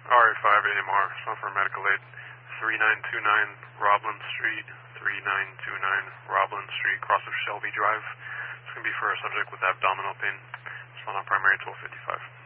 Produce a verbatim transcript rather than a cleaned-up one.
R A five A M R, it's for medical aid. three nine two nine Robland Street, three nine two nine Robland Street, cross of Shelby Drive. It's going to be for a subject with abdominal pain. It's on primary twelve fifty-five.